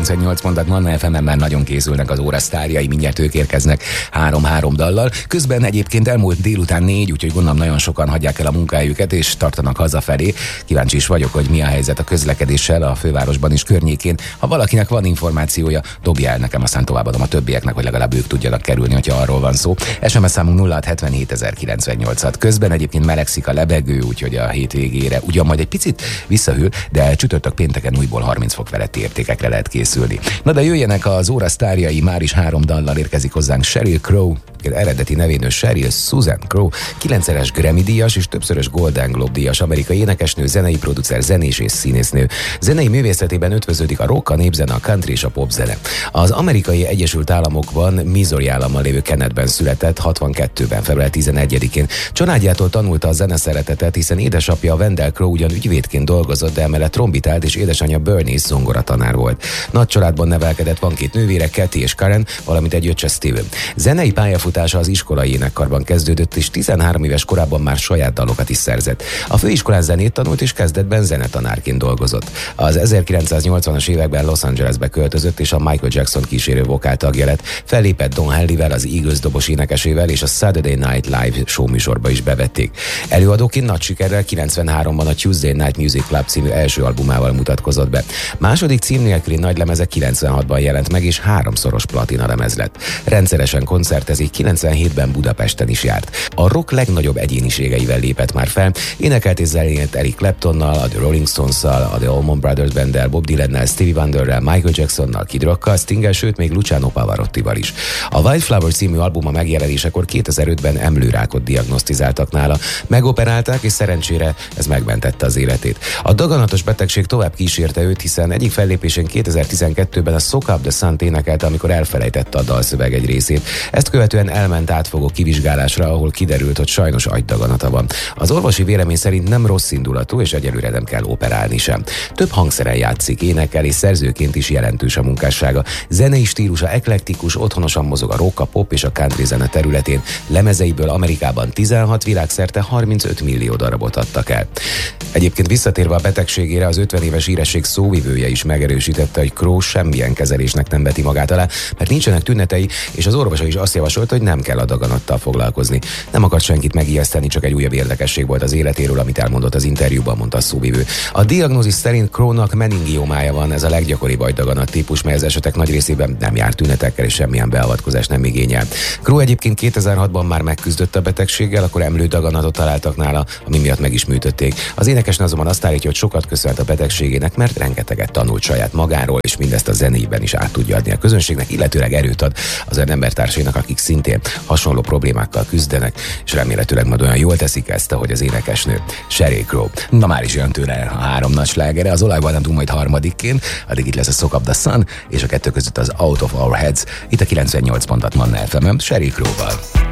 98 pontot Manna FM-en már nagyon készülnek az óra sztárjai, mindjárt ők érkeznek 3-3 dallal. Közben egyébként elmúlt délután 4, úgyhogy gondolom nagyon sokan hagyják el a munkájukat és tartanak hazafelé. Kíváncsi is vagyok, hogy mi a helyzet a közlekedéssel a fővárosban és környékén. Ha valakinek van információja, dobja el nekem, aztán továbbadom a többieknek, hogy legalább ők tudjanak kerülni, hogyha arról van szó. SMS számunk 0677 Közben egyébként melegszik a levegő, úgyhogy a hétvégére ugyan majd egy picit visszahűl, de csütörtök pénteken újból 30 fok feletti értékekre lehet készülni. Na de jöjjenek az óra sztárjai, már is 3 dallal érkezik hozzánk Sheryl Crow, eredeti nevén Sheryl Susan Crow, 9-szeres Grammy-díjas és többszörös Golden Globe-díjas amerikai énekesnő, zenei producer, zenés és színésznő. Zenei művészetében ötvöződik a rock, a népzene, a country és a popzene. Az Amerikai Egyesült Államokban, Missouri államban lévő Kennetben született 62-ben, február 11-én. Családjától tanulta a zeneszeretetet, hiszen édesapja Wendell Crow ugyan ügyvédként dolgozott, de emellett trombitált, és édesanyja Bernice zongoratanár volt. Nagy családban nevelkedett, van 2 nővére, Kathy és Karen, valamint egy öccse Steven. Zenei pályafutása az iskolai énekkarban kezdődött, és 13 éves korában már saját dalokat is szerzett. A főiskolán zenét tanult, és kezdetben zenetanárként dolgozott. Az 1980-as években Los Angelesbe költözött, és a Michael Jackson kísérő vokáltagja lett. Fellépett Don Henleyvel, az Eagles dobos énekesével, és a Saturday Night Live show műsorba is bevették. Előadóként nagy sikerrel 93-ban a Tuesday Night Music Club című első albumával mutatkozott be. Második cím nélküli nagylemeze 96-ban jelent meg, és 3-szoros platina lemez lett. Rendszeresen koncertezik, 97-ben Budapesten is járt. A rock legnagyobb egyéniségeivel lépett már fel, énekelt és zenélt Eric Claptonnal, a The Rolling Stones-szal, a The Allman Brothers Banddel, Bob Dylannel, Stevie Wonderrel, Michael Jacksonnal, Kid Rockkal, Stinggel, sőt még Luciano Pavarottival is. A Wildflower című albuma megjelenésekor 2005-ben emlőrákot diagnosztizáltak nála, megoperálták, és szerencsére ez megmentette az életét. A daganatos betegség tovább kísérte őt, hiszen egyik fellépésén 2012-ben a Soak Up the Sun-t énekelte, amikor elfelejtette a dalszöveg egy részét. Ezt követően elment átfogó kivizsgálásra, ahol kiderült, hogy sajnos agydaganata van. Az orvosi vélemény szerint nem rossz indulatú, és egyelőre nem kell operálni sem. Több hangszeren játszik, énekel, és szerzőként is jelentős a munkássága. Zenei stílusa eklektikus, otthonosan mozog a rock, a pop és a country zene területén. Lemezeiből Amerikában 16, világszerte 35 millió darabot adtak el. Egyébként visszatérve a betegségére, az 50 éves híresség szóvivője is megerősítette, hogy Crow semmilyen kezelésnek nem veti magát alá, mert nincsenek tünetei, és az orvosa is azt javasolta, hogy nem kell a daganattal foglalkozni. Nem akart senkit megijeszteni, csak egy újabb érdekesség volt az életéről, amit elmondott az interjúban, mondta a szóvivő. A diagnózis szerint Crownak meningiomája van, ez a leggyakoribb agydaganat típus, mely az esetek nagy részében nem jár tünetekkel, és semmilyen beavatkozást nem igényel. Crow egyébként 2006-ban már megküzdött a betegséggel, akkor emlődaganatot találtak nála, ami miatt meg is műtötték. Az énekesnő azonban azt állítja, hogy sokat köszönhet a betegségének, mert rengeteget tanult saját magáról, és mindezt a zenéiben is át tudja adni a közönségnek, illetőleg erőt ad az olyan embertársainak, akik szintén hasonló problémákkal küzdenek, és remélhetőleg majd olyan jól teszik ezt, ahogy az énekesnő Sheryl Crow. Na már is jön tőle a 3 nagy slágere, az olajban nem tudunk majd harmadikként, addig itt lesz a Soak Up the Sun, és a 2 között az Out of Our Heads, itt a 98 pontot Manna FM-en Sheryl Crow-val.